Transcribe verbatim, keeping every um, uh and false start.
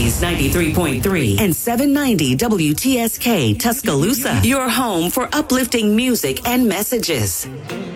Blaze ninety-three point three and seven ninety W T S K Tuscaloosa, your home for uplifting music and messages.